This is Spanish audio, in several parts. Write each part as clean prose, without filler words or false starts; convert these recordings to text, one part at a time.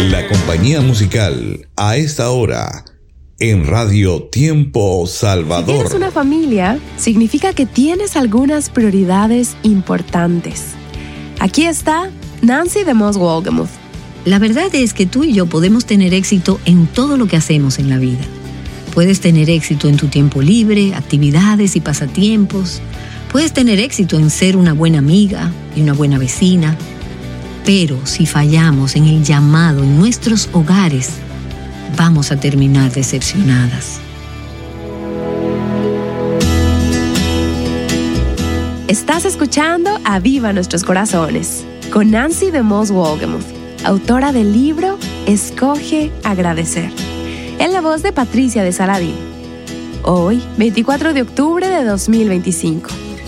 La compañía musical a esta hora en Radio Tiempo Salvador. Si tienes una familia, significa que tienes algunas prioridades importantes. Aquí está Nancy DeMoss Wolgemuth. La verdad es que tú y yo podemos tener éxito en todo lo que hacemos en la vida. Puedes tener éxito en tu tiempo libre, actividades y pasatiempos. Puedes tener éxito en ser una buena amiga y una buena vecina. Pero si fallamos en el llamado en nuestros hogares, vamos a terminar decepcionadas. Estás escuchando Aviva Nuestros Corazones con Nancy DeMoss Wolgemuth, autora del libro Escoge Agradecer, en la voz de Patricia de Saladín. Hoy, 24 de octubre de 2025.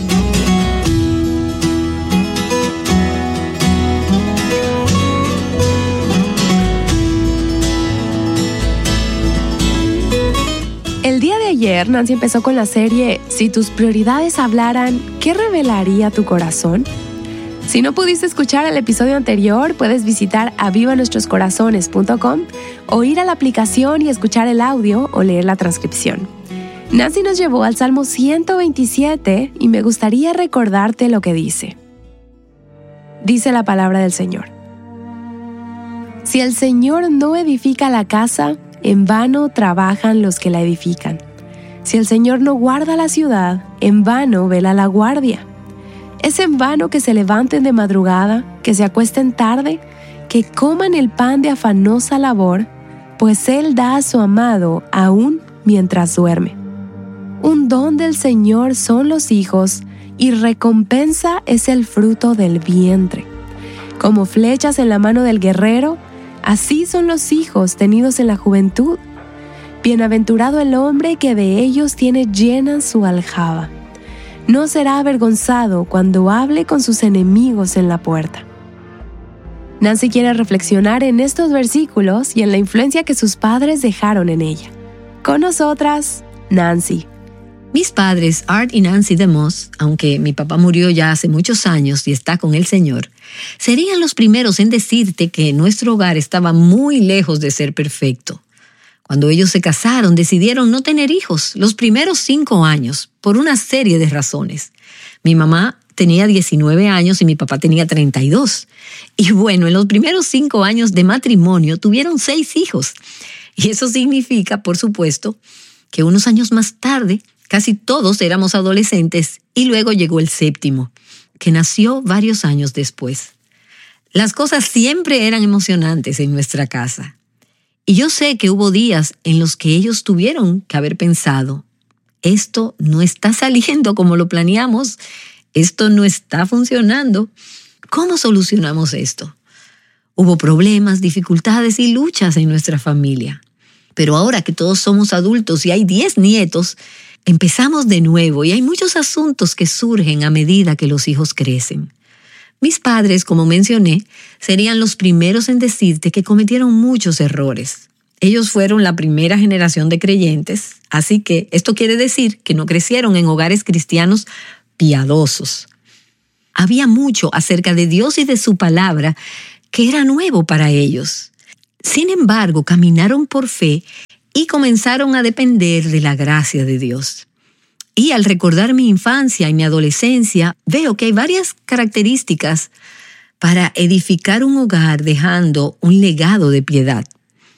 El día de ayer, Nancy empezó con la serie Si tus prioridades hablaran, ¿qué revelaría tu corazón? Si no pudiste escuchar el episodio anterior, puedes visitar avivanuestroscorazones.com o ir a la aplicación y escuchar el audio o leer la transcripción. Nancy nos llevó al Salmo 127 y me gustaría recordarte lo que dice. Dice la palabra del Señor. Si el Señor no edifica la casa, en vano trabajan los que la edifican. Si el Señor no guarda la ciudad, en vano vela la guardia. Es en vano que se levanten de madrugada, que se acuesten tarde, que coman el pan de afanosa labor, pues Él da a su amado aún mientras duerme. Un don del Señor son los hijos, y recompensa es el fruto del vientre. Como flechas en la mano del guerrero, así son los hijos tenidos en la juventud. Bienaventurado el hombre que de ellos tiene llena su aljaba. No será avergonzado cuando hable con sus enemigos en la puerta. Nancy quiere reflexionar en estos versículos y en la influencia que sus padres dejaron en ella. Con nosotras, Nancy. Mis padres, Art y Nancy DeMoss, aunque mi papá murió ya hace muchos años y está con el Señor, serían los primeros en decirte que nuestro hogar estaba muy lejos de ser perfecto. Cuando ellos se casaron, decidieron no tener hijos los primeros 5 años, por una serie de razones. Mi mamá tenía 19 años y mi papá tenía 32. Y bueno, en los primeros 5 años de matrimonio tuvieron 6 hijos. Y eso significa, por supuesto, que unos años más tarde, casi todos éramos adolescentes y luego llegó el 7º, que nació varios años después. Las cosas siempre eran emocionantes en nuestra casa. Y yo sé que hubo días en los que ellos tuvieron que haber pensado, esto no está saliendo como lo planeamos, esto no está funcionando. ¿Cómo solucionamos esto? Hubo problemas, dificultades y luchas en nuestra familia. Pero ahora que todos somos adultos y hay 10 nietos, empezamos de nuevo y hay muchos asuntos que surgen a medida que los hijos crecen. Mis padres, como mencioné, serían los primeros en decirte que cometieron muchos errores. Ellos fueron la primera generación de creyentes, así que esto quiere decir que no crecieron en hogares cristianos piadosos. Había mucho acerca de Dios y de su palabra que era nuevo para ellos. Sin embargo, caminaron por fe y comenzaron a depender de la gracia de Dios. Y al recordar mi infancia y mi adolescencia, veo que hay varias características para edificar un hogar dejando un legado de piedad,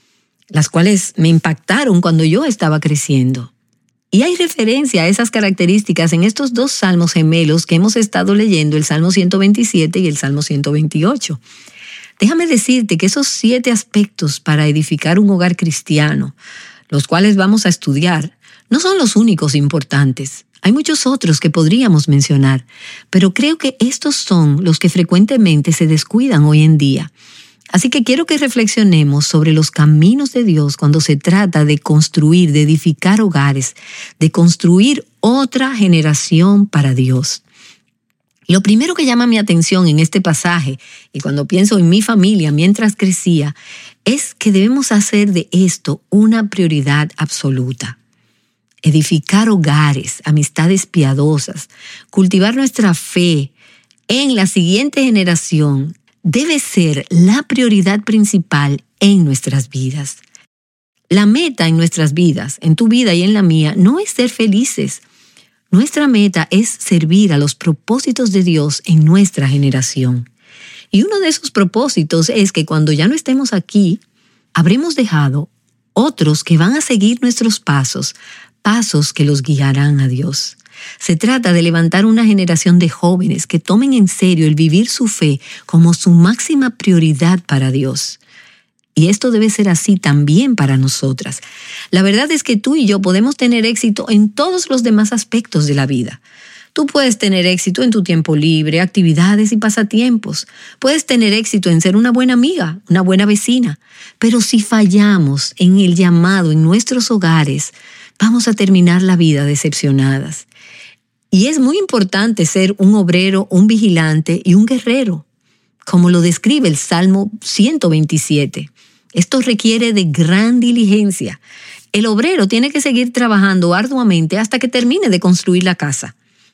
las cuales me impactaron cuando yo estaba creciendo. Y hay referencia a esas características en estos 2 salmos gemelos que hemos estado leyendo, el Salmo 127 y el Salmo 128. Déjame decirte que esos 7 aspectos para edificar un hogar cristiano, los cuales vamos a estudiar, no son los únicos importantes. Hay muchos otros que podríamos mencionar, pero creo que estos son los que frecuentemente se descuidan hoy en día. Así que quiero que reflexionemos sobre los caminos de Dios cuando se trata de construir, de edificar hogares, de construir otra generación para Dios. Lo primero que llama mi atención en este pasaje, y cuando pienso en mi familia mientras crecía, es que debemos hacer de esto una prioridad absoluta. Edificar hogares, amistades piadosas, cultivar nuestra fe en la siguiente generación debe ser la prioridad principal en nuestras vidas. La meta en nuestras vidas, en tu vida y en la mía, no es ser felices. Nuestra meta es servir a los propósitos de Dios en nuestra generación. Y uno de esos propósitos es que cuando ya no estemos aquí, habremos dejado otros que van a seguir nuestros pasos, pasos que los guiarán a Dios. Se trata de levantar una generación de jóvenes que tomen en serio el vivir su fe como su máxima prioridad para Dios. Y esto debe ser así también para nosotras. La verdad es que tú y yo podemos tener éxito en todos los demás aspectos de la vida. Tú puedes tener éxito en tu tiempo libre, actividades y pasatiempos. Puedes tener éxito en ser una buena amiga, una buena vecina. Pero si fallamos en el llamado en nuestros hogares, vamos a terminar la vida decepcionadas. Y es muy importante ser un obrero, un vigilante y un guerrero, como lo describe el Salmo 127. Esto requiere de gran diligencia. El obrero tiene que seguir trabajando arduamente hasta que termine de construir la casa.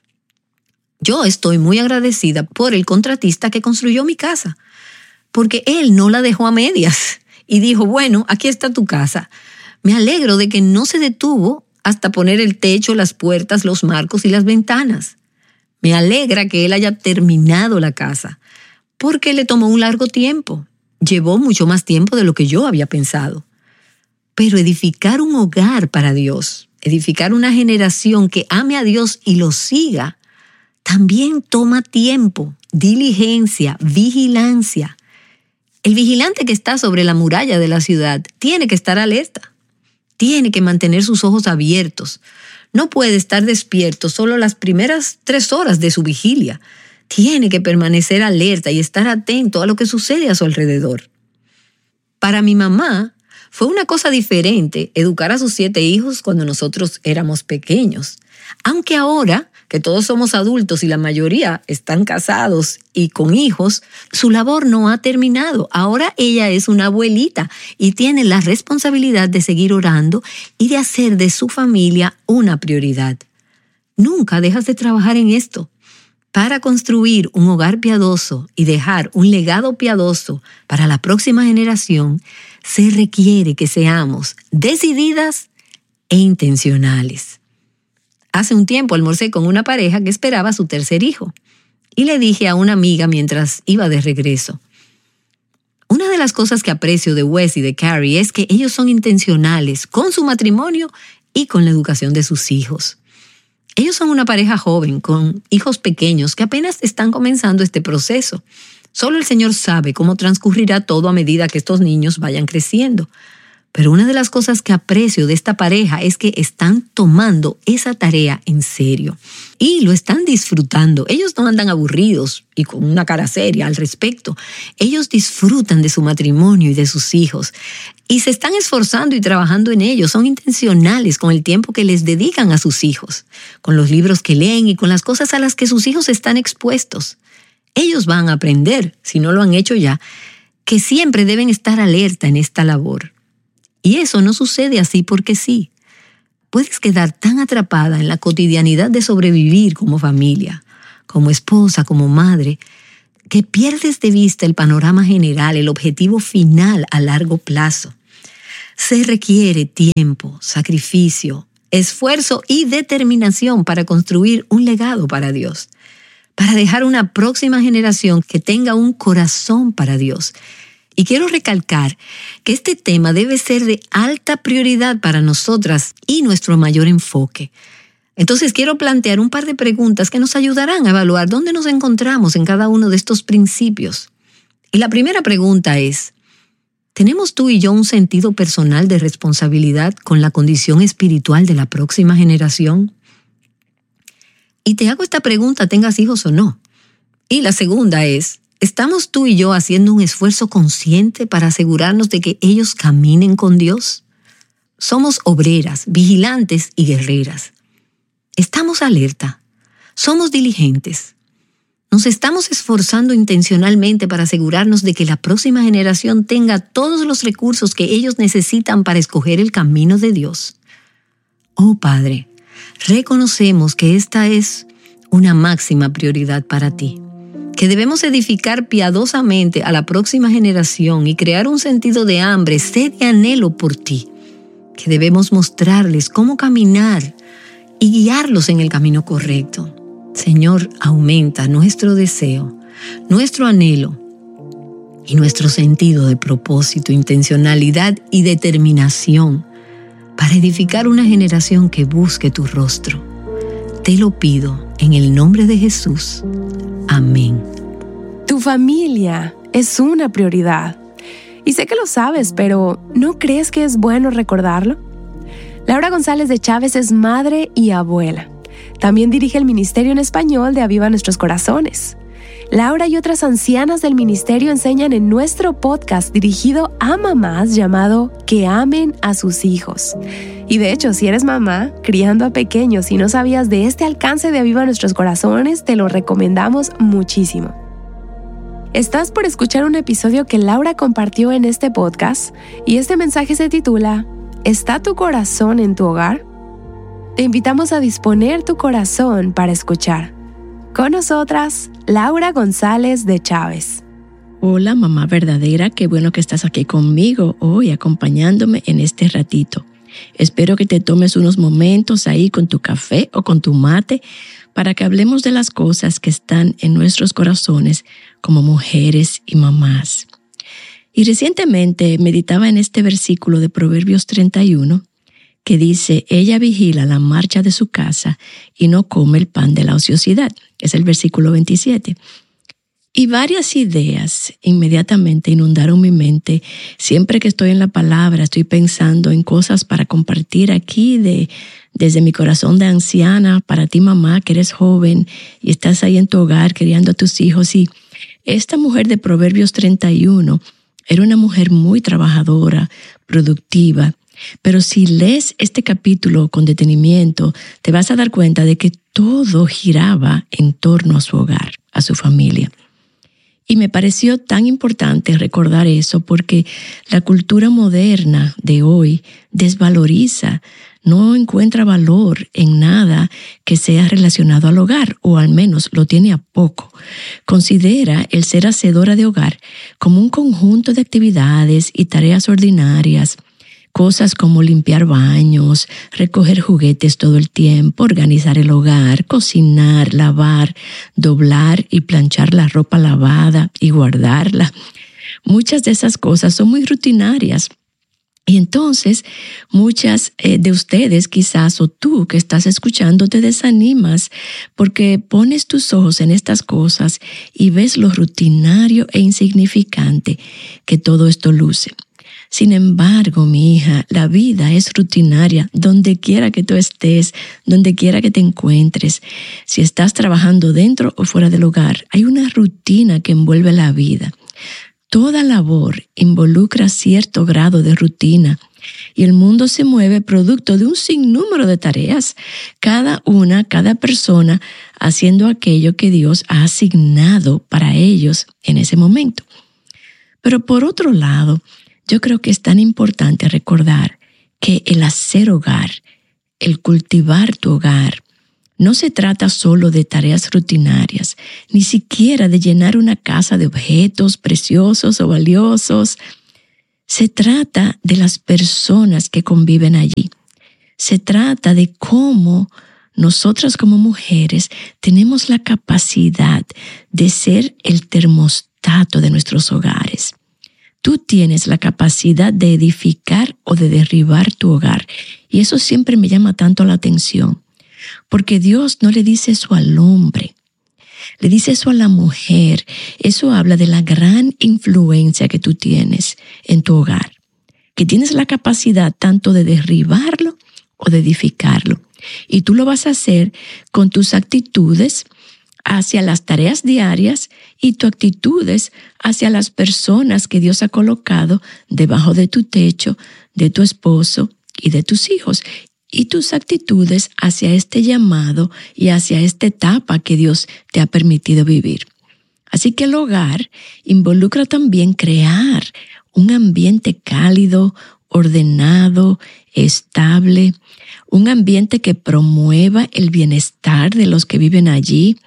Yo estoy muy agradecida por el contratista que construyó mi casa, porque él no la dejó a medias y dijo, bueno, aquí está tu casa. Me alegro de que no se detuvo hasta poner el techo, las puertas, los marcos y las ventanas. Me alegra que él haya terminado la casa, porque le tomó un largo tiempo. Llevó mucho más tiempo de lo que yo había pensado. Pero edificar un hogar para Dios, edificar una generación que ame a Dios y lo siga, también toma tiempo, diligencia, vigilancia. El vigilante que está sobre la muralla de la ciudad tiene que estar alerta. Tiene que mantener sus ojos abiertos. No puede estar despierto solo las primeras 3 horas de su vigilia. Tiene que permanecer alerta y estar atento a lo que sucede a su alrededor. Para mi mamá, fue una cosa diferente educar a sus 7 hijos cuando nosotros éramos pequeños. Aunque ahora, que todos somos adultos y la mayoría están casados y con hijos, su labor no ha terminado. Ahora ella es una abuelita y tiene la responsabilidad de seguir orando y de hacer de su familia una prioridad. Nunca dejas de trabajar en esto. Para construir un hogar piadoso y dejar un legado piadoso para la próxima generación, se requiere que seamos decididas e intencionales. Hace un tiempo almorcé con una pareja que esperaba a su 3er hijo y le dije a una amiga mientras iba de regreso, una de las cosas que aprecio de Wes y de Carrie es que ellos son intencionales con su matrimonio y con la educación de sus hijos. Ellos son una pareja joven con hijos pequeños que apenas están comenzando este proceso. Solo el Señor sabe cómo transcurrirá todo a medida que estos niños vayan creciendo. Pero una de las cosas que aprecio de esta pareja es que están tomando esa tarea en serio y lo están disfrutando. Ellos no andan aburridos y con una cara seria al respecto. Ellos disfrutan de su matrimonio y de sus hijos y se están esforzando y trabajando en ello. Son intencionales con el tiempo que les dedican a sus hijos, con los libros que leen y con las cosas a las que sus hijos están expuestos. Ellos van a aprender, si no lo han hecho ya, que siempre deben estar alerta en esta labor. Y eso no sucede así porque sí. Puedes quedar tan atrapada en la cotidianidad de sobrevivir como familia, como esposa, como madre, que pierdes de vista el panorama general, el objetivo final a largo plazo. Se requiere tiempo, sacrificio, esfuerzo y determinación para construir un legado para Dios, para dejar una próxima generación que tenga un corazón para Dios. Y quiero recalcar que este tema debe ser de alta prioridad para nosotras y nuestro mayor enfoque. Entonces quiero plantear un par de preguntas que nos ayudarán a evaluar dónde nos encontramos en cada uno de estos principios. Y la primera pregunta es, ¿tenemos tú y yo un sentido personal de responsabilidad con la condición espiritual de la próxima generación? Y te hago esta pregunta, tengas hijos o no. Y la segunda es, ¿estamos tú y yo haciendo un esfuerzo consciente para asegurarnos de que ellos caminen con Dios? Somos obreras, vigilantes y guerreras. Estamos alerta. Somos diligentes. Nos estamos esforzando intencionalmente para asegurarnos de que la próxima generación tenga todos los recursos que ellos necesitan para escoger el camino de Dios. Oh Padre, reconocemos que esta es una máxima prioridad para ti. que debemos edificar piadosamente a la próxima generación y crear un sentido de hambre, sed y anhelo por ti, que debemos mostrarles cómo caminar y guiarlos en el camino correcto. Señor, aumenta nuestro deseo, nuestro anhelo y nuestro sentido de propósito, intencionalidad y determinación para edificar una generación que busque tu rostro. Te lo pido en el nombre de Jesús. Amén. Tu familia es una prioridad. Y sé que lo sabes, pero ¿no crees que es bueno recordarlo? Laura González de Chávez es madre y abuela. También dirige el Ministerio en Español de Aviva Nuestros Corazones. Laura y otras ancianas del ministerio enseñan en nuestro podcast dirigido a mamás llamado Que amen a sus hijos. Y de hecho, si eres mamá, criando a pequeños y no sabías de este alcance de Aviva Nuestros Corazones, te lo recomendamos muchísimo. Estás por escuchar un episodio que Laura compartió en este podcast y este mensaje se titula ¿Está tu corazón en tu hogar? Te invitamos a disponer tu corazón para escuchar. Con nosotras, Laura González de Chávez. Hola, mamá verdadera, qué bueno que estás aquí conmigo hoy acompañándome en este ratito. Espero que te tomes unos momentos ahí con tu café o con tu mate para que hablemos de las cosas que están en nuestros corazones como mujeres y mamás. Y recientemente meditaba en este versículo de Proverbios 31 que dice, ella vigila la marcha de su casa y no come el pan de la ociosidad. Es el versículo 27. Y varias ideas inmediatamente inundaron mi mente. Siempre que estoy en la palabra, estoy pensando en cosas para compartir aquí desde mi corazón de anciana, para ti mamá que eres joven y estás ahí en tu hogar criando a tus hijos. Y esta mujer de Proverbios 31 era una mujer muy trabajadora, productiva. Pero si lees este capítulo con detenimiento, te vas a dar cuenta de que todo giraba en torno a su hogar, a su familia. Y me pareció tan importante recordar eso porque la cultura moderna de hoy desvaloriza, no encuentra valor en nada que sea relacionado al hogar, o al menos lo tiene a poco. Considera el ser hacedora de hogar como un conjunto de actividades y tareas ordinarias, cosas como limpiar baños, recoger juguetes todo el tiempo, organizar el hogar, cocinar, lavar, doblar y planchar la ropa lavada y guardarla. Muchas de esas cosas son muy rutinarias. Y entonces muchas de ustedes quizás o tú que estás escuchando te desanimas porque pones tus ojos en estas cosas y ves lo rutinario e insignificante que todo esto luce. Sin embargo, mi hija, la vida es rutinaria donde quiera que tú estés, donde quiera que te encuentres. Si estás trabajando dentro o fuera del hogar, hay una rutina que envuelve la vida. Toda labor involucra cierto grado de rutina y el mundo se mueve producto de un sinnúmero de tareas, cada persona haciendo aquello que Dios ha asignado para ellos en ese momento. Pero por otro lado, yo creo que es tan importante recordar que el hacer hogar, el cultivar tu hogar, no se trata solo de tareas rutinarias, ni siquiera de llenar una casa de objetos preciosos o valiosos. Se trata de las personas que conviven allí. Se trata de cómo nosotras como mujeres tenemos la capacidad de ser el termostato de nuestros hogares. Tú tienes la capacidad de edificar o de derribar tu hogar. Y eso siempre me llama tanto la atención. Porque Dios no le dice eso al hombre. Le dice eso a la mujer. Eso habla de la gran influencia que tú tienes en tu hogar. Que tienes la capacidad tanto de derribarlo o de edificarlo. Y tú lo vas a hacer con tus actitudes hacia las tareas diarias y tus actitudes hacia las personas que Dios ha colocado debajo de tu techo, de tu esposo y de tus hijos. Y tus actitudes hacia este llamado y hacia esta etapa que Dios te ha permitido vivir. Así que el hogar involucra también crear un ambiente cálido, ordenado, estable, un ambiente que promueva el bienestar de los que viven allí,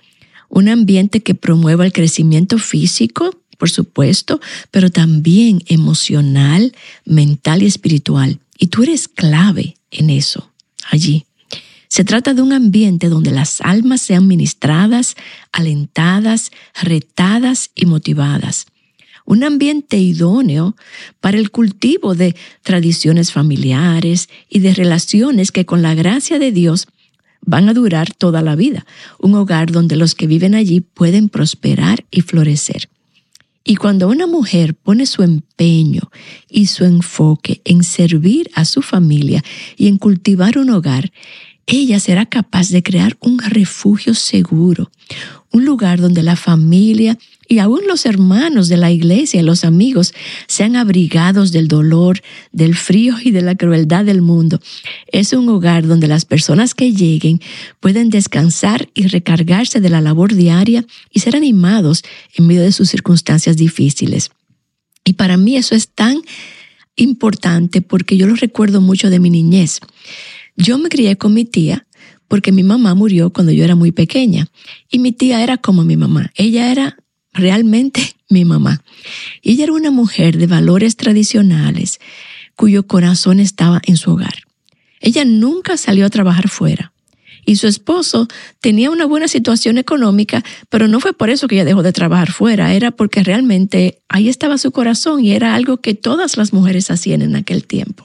Un ambiente que promueva el crecimiento físico, por supuesto, pero también emocional, mental y espiritual. Y tú eres clave en eso, allí. Se trata de un ambiente donde las almas sean ministradas, alentadas, retadas y motivadas. Un ambiente idóneo para el cultivo de tradiciones familiares y de relaciones que con la gracia de Dios van a durar toda la vida. Un hogar donde los que viven allí pueden prosperar y florecer. Y cuando una mujer pone su empeño y su enfoque en servir a su familia y en cultivar un hogar, ella será capaz de crear un refugio seguro, un lugar donde la familia y aún los hermanos de la iglesia y los amigos sean abrigados del dolor, del frío y de la crueldad del mundo. Es un hogar donde las personas que lleguen pueden descansar y recargarse de la labor diaria y ser animados en medio de sus circunstancias difíciles. Y para mí eso es tan importante porque yo lo recuerdo mucho de mi niñez. Yo me crié con mi tía porque mi mamá murió cuando yo era muy pequeña y mi tía era como mi mamá. Ella era realmente mi mamá. Y ella era una mujer de valores tradicionales cuyo corazón estaba en su hogar. Ella nunca salió a trabajar fuera y su esposo tenía una buena situación económica, pero no fue por eso que ella dejó de trabajar fuera, era porque realmente ahí estaba su corazón y era algo que todas las mujeres hacían en aquel tiempo.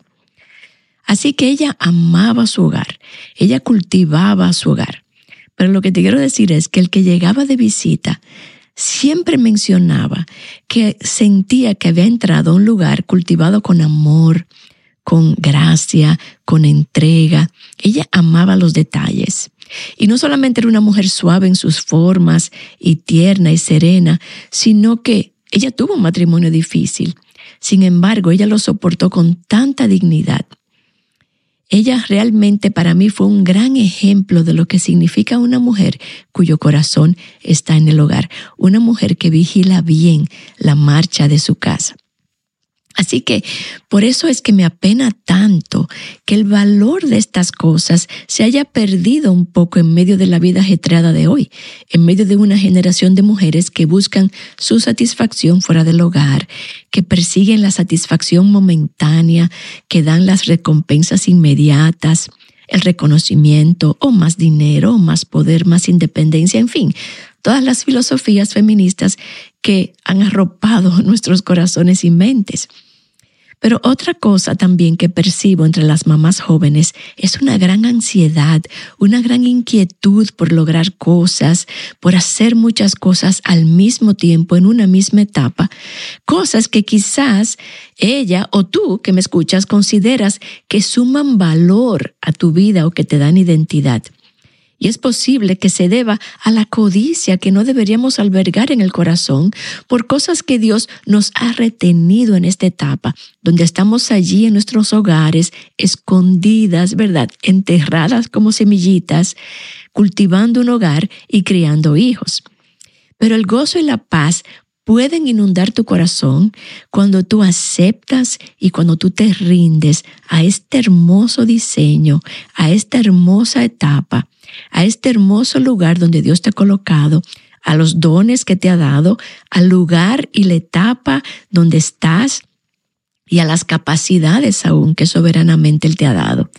Así que ella amaba su hogar, ella cultivaba su hogar. Pero lo que te quiero decir es que el que llegaba de visita siempre mencionaba que sentía que había entrado a un lugar cultivado con amor, con gracia, con entrega. Ella amaba los detalles. Y no solamente era una mujer suave en sus formas y tierna y serena, sino que ella tuvo un matrimonio difícil. Sin embargo, ella lo soportó con tanta dignidad. Ella realmente para mí fue un gran ejemplo de lo que significa una mujer cuyo corazón está en el hogar, una mujer que vigila bien la marcha de su casa. Así que por eso es que me apena tanto que el valor de estas cosas se haya perdido un poco en medio de la vida ajetreada de hoy, en medio de una generación de mujeres que buscan su satisfacción fuera del hogar, que persiguen la satisfacción momentánea, que dan las recompensas inmediatas, el reconocimiento o más dinero, o más poder, más independencia, en fin, todas las filosofías feministas que han arropado nuestros corazones y mentes. Pero otra cosa también que percibo entre las mamás jóvenes es una gran ansiedad, una gran inquietud por lograr cosas, por hacer muchas cosas al mismo tiempo, en una misma etapa, cosas que quizás ella o tú que me escuchas consideras que suman valor a tu vida o que te dan identidad. Y es posible que se deba a la codicia que no deberíamos albergar en el corazón por cosas que Dios nos ha retenido en esta etapa, donde estamos allí en nuestros hogares, escondidas, ¿verdad? Enterradas como semillitas, cultivando un hogar y criando hijos. Pero el gozo y la paz pueden inundar tu corazón cuando tú aceptas y cuando tú te rindes a este hermoso diseño, a esta hermosa etapa, a este hermoso lugar donde Dios te ha colocado, a los dones que te ha dado, al lugar y la etapa donde estás y a las capacidades aún que soberanamente Él te ha dado.